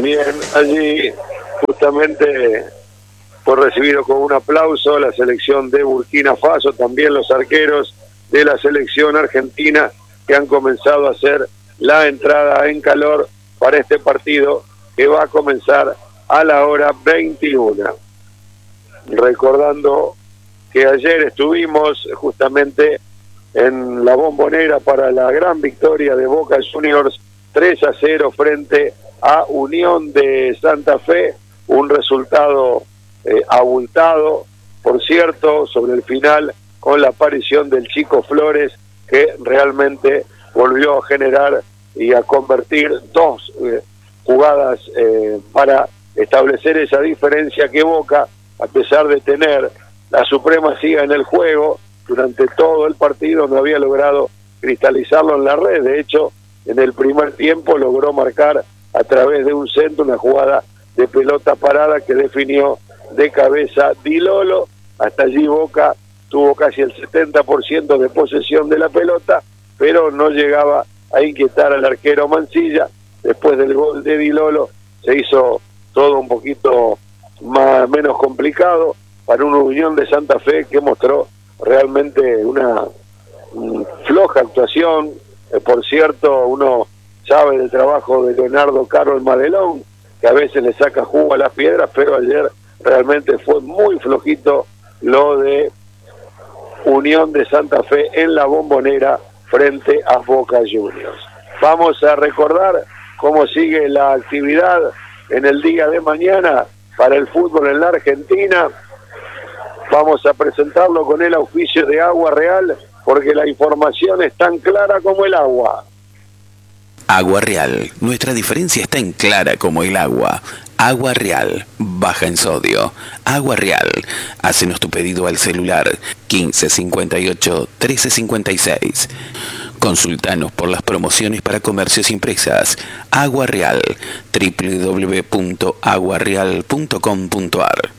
Bien, allí justamente fue recibido con un aplauso la selección de Burkina Faso, también los arqueros de la selección argentina que han comenzado a hacer la entrada en calor para este partido que va a comenzar a la hora 21. Recordando que ayer estuvimos justamente en la Bombonera para la gran victoria de Boca Juniors 3-0 frente a Unión de Santa Fe, un resultado abultado, por cierto, sobre el final con la aparición del Chico Flores, que realmente volvió a generar y a convertir dos jugadas para establecer esa diferencia que Boca, a pesar de tener la supremacía en el juego, durante todo el partido no había logrado cristalizarlo en la red. De hecho, en el primer tiempo logró marcar a través de un centro una jugada de pelota parada que definió de cabeza Di Lolo. Hasta allí Boca tuvo casi el 70% de posesión de la pelota, pero no llegaba a inquietar al arquero Mancilla. Después del gol de Di Lolo se hizo todo un poquito menos complicado para una Unión de Santa Fe que mostró realmente una floja actuación. Por cierto, uno sabe del trabajo de Leonardo Carlos Madelón, que a veces le saca jugo a las piedras, pero ayer realmente fue muy flojito lo de Unión de Santa Fe en la Bombonera frente a Boca Juniors. Vamos a recordar cómo sigue la actividad en el día de mañana para el fútbol en la Argentina. Vamos a presentarlo con el auspicio de Agua Real, porque la información es tan clara como el agua. Agua Real, nuestra diferencia es tan clara como el agua. Agua Real, baja en sodio. Agua Real, hácenos tu pedido al celular 1558 1356. Consultanos por las promociones para comercios impresas. Agua Real, www.aguareal.com.ar.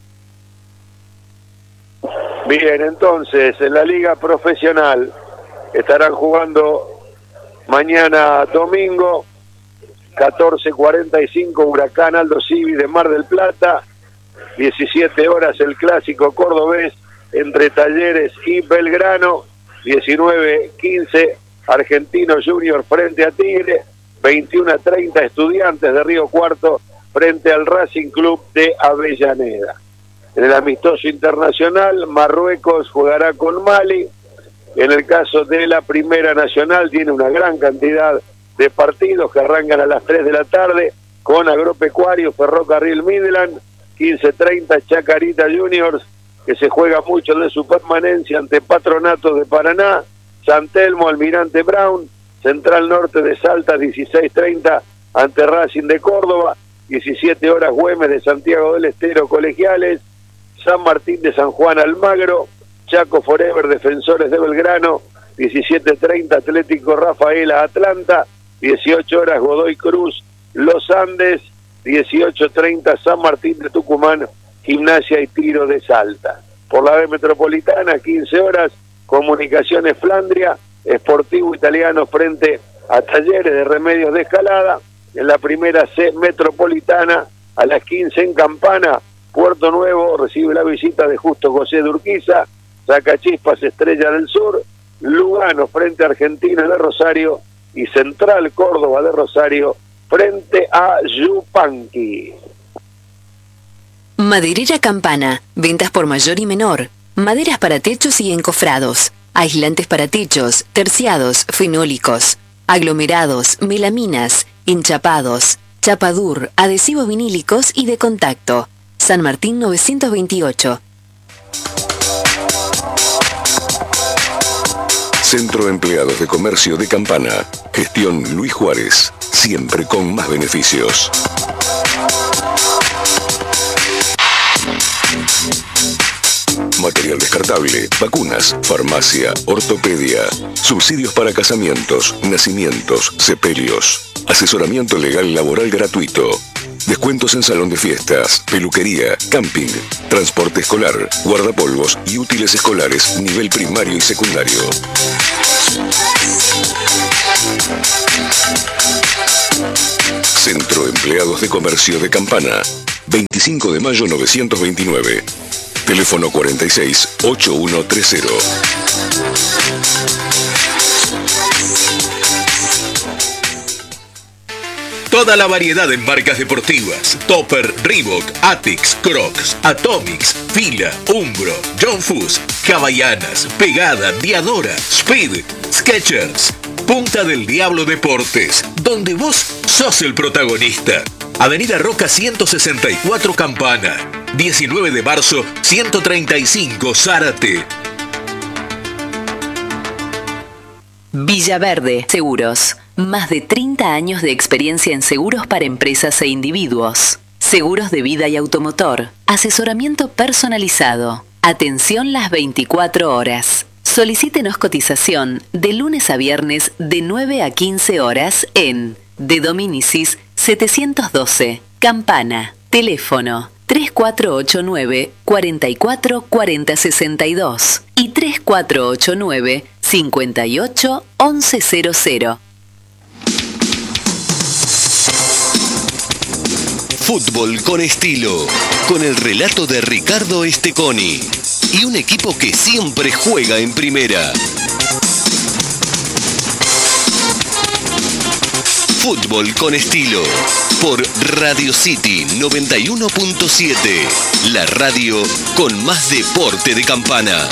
Bien, entonces, en la liga profesional estarán jugando mañana domingo, 14:45, Huracán Aldo Civi de Mar del Plata, 17 horas el clásico cordobés entre Talleres y Belgrano, 19:15 Argentino Junior frente a Tigre, 21:30 Estudiantes de Río Cuarto frente al Racing Club de Avellaneda. En el amistoso internacional, Marruecos jugará con Mali. En el caso de la Primera Nacional, tiene una gran cantidad de partidos que arrancan a las 3 de la tarde, con Agropecuario, Ferrocarril Midland, 15:30 Chacarita Juniors, que se juega mucho de su permanencia ante Patronato de Paraná, San Telmo, Almirante Brown, Central Norte de Salta, 16:30 ante Racing de Córdoba, 17 horas Güemes de Santiago del Estero, Colegiales, San Martín de San Juan, Almagro, Chaco Forever, Defensores de Belgrano, 17:30 Atlético Rafaela, Atlanta, 18 horas Godoy Cruz, Los Andes, 18:30 San Martín de Tucumán, Gimnasia y Tiro de Salta. Por la B Metropolitana, 15 horas, Comunicaciones Flandria, Sportivo Italiano frente a Talleres de Remedios de Escalada. En la primera C Metropolitana, a las 15 en Campana, Puerto Nuevo recibe la visita de Justo José de Urquiza, Sacachispas Estrella del Sur, Lugano frente a Argentina de Rosario y Central Córdoba de Rosario frente a Yupanqui. Maderera Campana, ventas por mayor y menor, maderas para techos y encofrados, aislantes para techos, terciados, fenólicos, aglomerados, melaminas, enchapados, chapadur, adhesivos vinílicos y de contacto. San Martín 928. Centro de Empleados de Comercio de Campana. Gestión Luis Juárez. Siempre con más beneficios. Material descartable, vacunas, farmacia, ortopedia, subsidios para casamientos, nacimientos, sepelios, asesoramiento legal laboral gratuito, descuentos en salón de fiestas, peluquería, camping, transporte escolar, guardapolvos y útiles escolares nivel primario y secundario. Centro Centro Empleados de Comercio de Campana. 25 de mayo 929. Teléfono 46 8130. Toda la variedad en marcas deportivas: Topper, Reebok, Atix, Crocs, Atomics, Fila, Umbro, John Fuss, Havaianas, Pegada, Diadora, Speed, Skechers. Punta del Diablo Deportes, donde vos sos el protagonista. Avenida Roca 164 Campana. 19 de marzo 135 Zárate. Villaverde Seguros. Más de 30 años de experiencia en seguros para empresas e individuos. Seguros de vida y automotor. Asesoramiento personalizado. Atención las 24 horas. Solicítenos cotización de lunes a viernes de 9 a 15 horas en De Dominicis 712, Campana. Teléfono 3489 44 40 62 y 3489 58 1100. Fútbol con estilo, con el relato de Ricardo Esteconi y un equipo que siempre juega en primera. Fútbol con estilo, por Radio City 91.7, la radio con más deporte de Campana.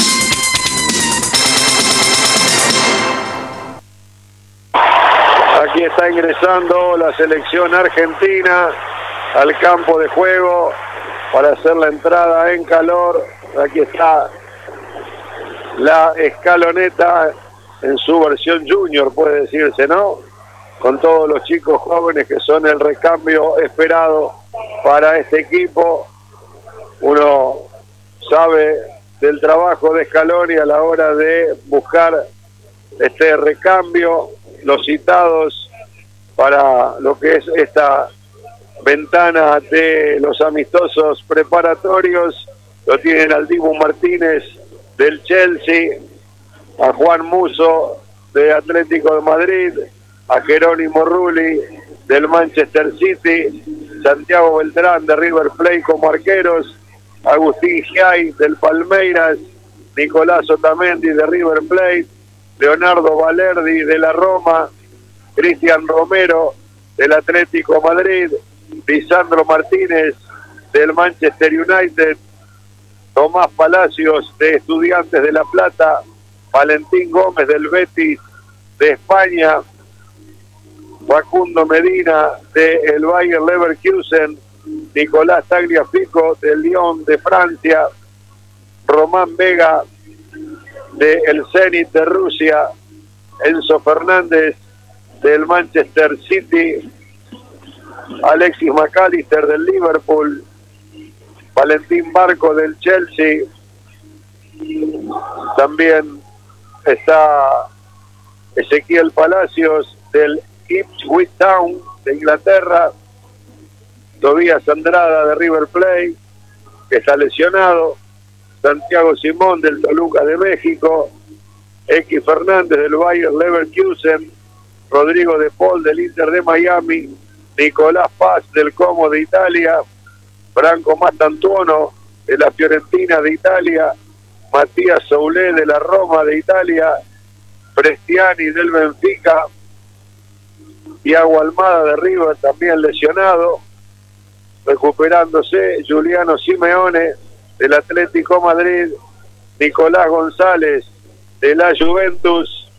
Aquí está ingresando la selección argentina al campo de juego para hacer la entrada en calor. Aquí está la escaloneta en su versión junior, puede decirse, ¿no? Con todos los chicos jóvenes que son el recambio esperado para este equipo. Uno sabe del trabajo de Scaloni a la hora de buscar este recambio, los citados para lo que es esta ventana de los amistosos preparatorios. Lo tienen al Dibu Martínez del Chelsea, a Juan Musso de Atlético de Madrid, a Jerónimo Rulli del Manchester City, Santiago Beltrán de River Plate como arqueros, Agustín Giai del Palmeiras, Nicolás Otamendi de River Plate, Leonardo Valerdi de la Roma, Cristian Romero del Atlético Madrid, Lisandro Martínez del Manchester United, Tomás Palacios de Estudiantes de La Plata, Valentín Gómez del Betis de España, Facundo Medina del Bayer Leverkusen, Nicolás Tagliafico del Lyon de Francia, Román Vega del Zenit de Rusia, Enzo Fernández del Manchester City, Alexis McAllister del Liverpool, Valentín Barco del Chelsea. También está Ezequiel Palacios del Ipswich Town de Inglaterra, Tobías Andrada de River Plate, que está lesionado, Santiago Simón del Toluca de México, X Fernández del Bayer Leverkusen, Rodrigo de Paul del Inter de Miami, Nicolás Paz del Como de Italia, Franco Mastantuono de la Fiorentina de Italia, Matías Soulé de la Roma de Italia, Prestiani del Benfica, Thiago Almada de River también lesionado, recuperándose Juliano Simeone del Atlético Madrid, Nicolás González de la Juventus,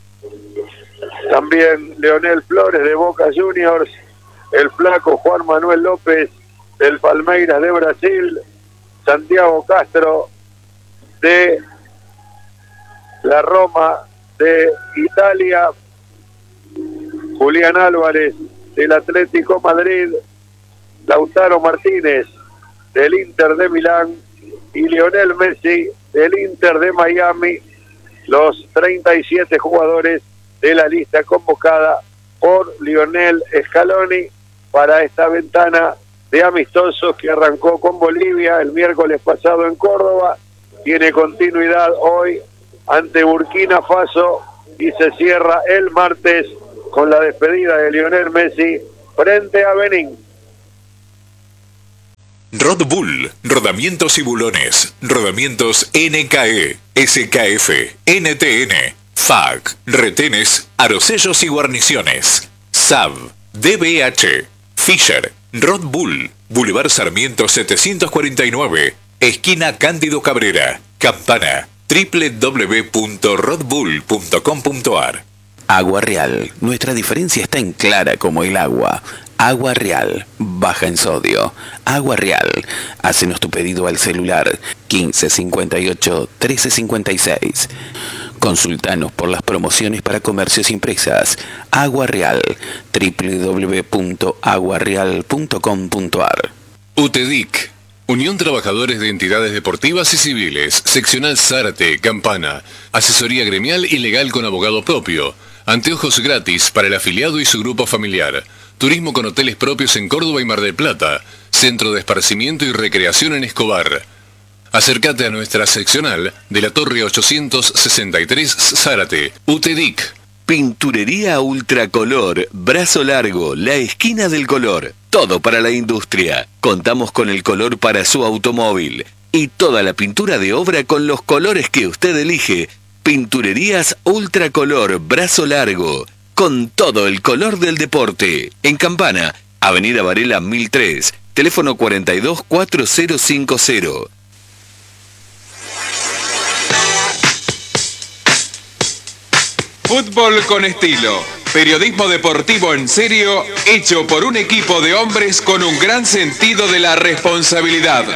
también Leonel Flores de Boca Juniors, el flaco Juan Manuel López del Palmeiras de Brasil, Santiago Castro de la Roma de Italia, Julián Álvarez del Atlético Madrid, Lautaro Martínez del Inter de Milán y Lionel Messi del Inter de Miami, los 37 jugadores de la lista convocada por Lionel Scaloni para esta ventana de amistosos que arrancó con Bolivia el miércoles pasado en Córdoba, tiene continuidad hoy ante Burkina Faso y se cierra el martes con la despedida de Lionel Messi frente a Benín. Rod Bull, rodamientos y bulones, rodamientos NKE, SKF, NTN, FAG, retenes, arosellos y guarniciones, SAB, DBH, Fisher, Rod Bull, Boulevard Sarmiento 749, esquina Cándido Cabrera, Campana, www.rodbull.com.ar. Agua Real, nuestra diferencia está en clara como el agua. Agua Real, baja en sodio. Agua Real, hácenos tu pedido al celular 1558 1356. Consultanos por las promociones para comercios impresas. Agua Real, www.aguareal.com.ar. UTEDIC, Unión Trabajadores de Entidades Deportivas y Civiles, Seccional Zárate, Campana, asesoría gremial y legal con abogado propio, anteojos gratis para el afiliado y su grupo familiar, turismo con hoteles propios en Córdoba y Mar del Plata, centro de esparcimiento y recreación en Escobar. Acércate a nuestra seccional de la Torre 863 Zárate, UTEDIC. Pinturería Ultracolor, Brazo Largo, la esquina del color. Todo para la industria. Contamos con el color para su automóvil. Y toda la pintura de obra con los colores que usted elige. Pinturerías Ultracolor, Brazo Largo. Con todo el color del deporte. En Campana, Avenida Varela 1003. Teléfono 424050. Fútbol con estilo. Periodismo deportivo en serio, hecho por un equipo de hombres con un gran sentido de la responsabilidad.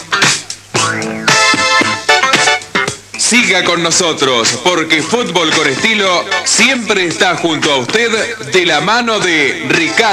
Siga con nosotros, porque Fútbol con estilo siempre está junto a usted de la mano de Ricardo.